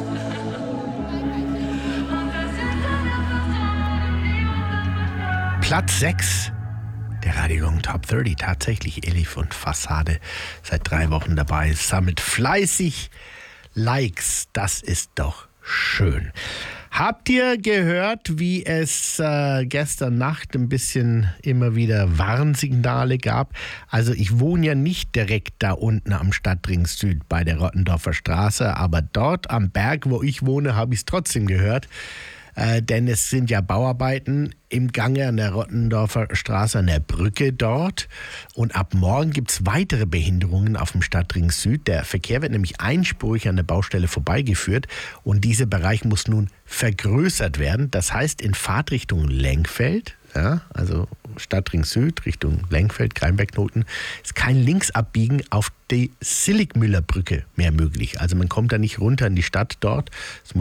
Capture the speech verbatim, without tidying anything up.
Platz sechs der Radio Top dreißig. Tatsächlich Elif und Fassade seit drei Wochen dabei. Sammelt fleißig Likes. Das ist doch schön. Habt ihr gehört, wie es äh, gestern Nacht ein bisschen immer wieder Warnsignale gab? Also ich wohne ja nicht direkt da unten am Stadtring Süd bei der Rottendorfer Straße, aber dort am Berg, wo ich wohne, habe ich es trotzdem gehört. Äh, denn es sind ja Bauarbeiten im Gange an der Rottendorfer Straße, an der Brücke dort. Und ab morgen gibt es weitere Behinderungen auf dem Stadtring Süd. Der Verkehr wird nämlich einspurig an der Baustelle vorbeigeführt. Und dieser Bereich muss nun vergrößert werden. Das heißt, in Fahrtrichtung Lenkfeld, ja, also Stadtring Süd Richtung Lenkfeld, Kreinberg-Noten, ist kein Linksabbiegen auf die Silligmüller Brücke mehr möglich. Also man kommt da nicht runter in die Stadt dort. Es